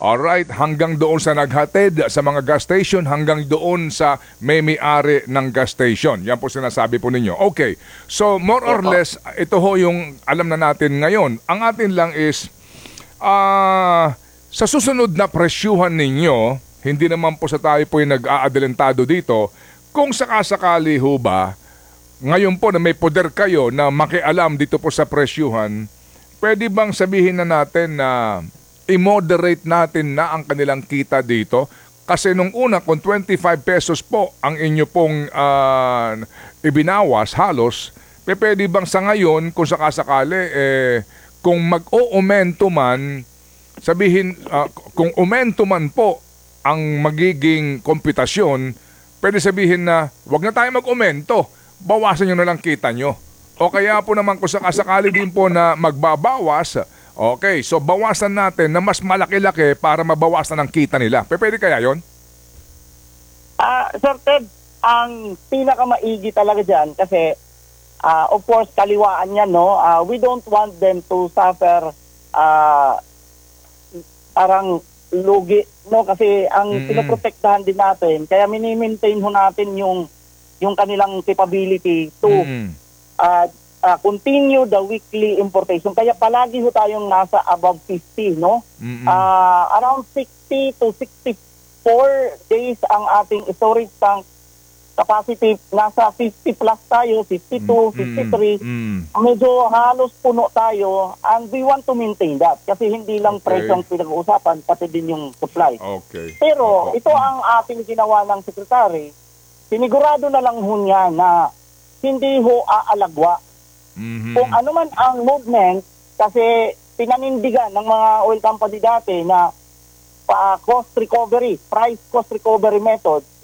Alright, hanggang doon sa naghatid sa mga gas station, hanggang doon sa may-ari ng gas station. Yan po sinasabi po ninyo. Okay, so more or less, ito ho yung alam na natin ngayon. Ang atin lang is, sa susunod na presyuhan ninyo, hindi naman po sa tayo po yung nag-aadelantado dito, kung sakasakali ho ba, ngayon po na may poder kayo na makialam dito po sa presyuhan, pwede bang sabihin na natin na i-moderate natin na ang kanilang kita dito? Kasi nung una, kung 25 pesos po ang inyo pong ibinawas halos, pwede bang sa ngayon, kung sakasakali, kung mag-o-aumento man, sabihin, kung aumento man po ang magiging komputasyon, pwede sabihin na wag na tayo mag-aumento, bawasan nyo na lang kita nyo. O kaya po naman kung sakasakali din po na magbabawas, okay, so bawasan natin na mas malaki-laki para mabawasan ang kita nila. Pwede kaya yon? Sir Ted, ang pinakamaigi talaga dyan kasi of course kaliwaan yan, no? We don't want them to suffer parang lugi, no? Kasi ang pinoprotektahan din natin, kaya mini-maintain ho natin yung kanilang capability to continue the weekly importation. Kaya palagi ho tayong nasa above 50, no? Around 60 to 64 days ang ating storage tank capacity. Nasa 50 plus tayo, 52, 53. Medyo halos puno tayo and we want to maintain that. Kasi hindi lang presyo ang pinag-uusapan, pati din yung supply. Okay. Pero ito ang ating ginawa ng Secretary. Sinigurado na lang ho niya na hindi ho aalagwa. Kung ano man ang movement, kasi pinanindigan ng mga oil company dati na cost recovery, price cost recovery method,